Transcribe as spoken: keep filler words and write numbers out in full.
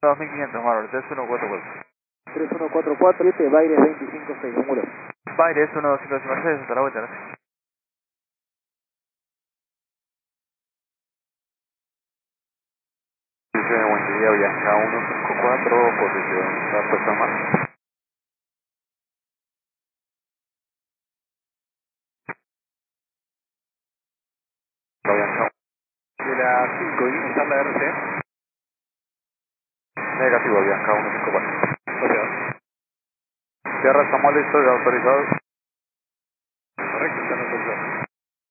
dos mil quinientos, Marvel, tres uno cuatro cuatro. tres uno cuatro cuatro, siete, Baires veinticinco seis, un muro. Baires uno dos cinco cinco seis, hasta la vuelta, gracias. Buen día, Bianca uno cinco cuatro, posición la puesta en marcha. Bianca de la cinco, ¿está la R C? Negativo, Bianca uno cinco cuatro. Tierra, estamos listos y autorizados.